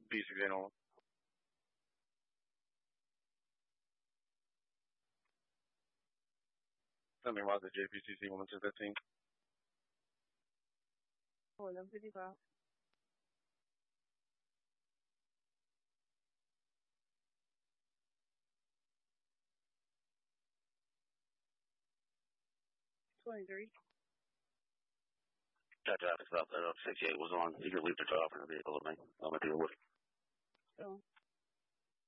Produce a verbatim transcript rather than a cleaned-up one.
B sixteen on. Tell me why the J P C C one two fifteen. Oh, eleven fifty-five. twenty-three. That traffic stop that up sixty-eight was on. You can leave the driver in the vehicle with me. I'm going to deal with it. Oh.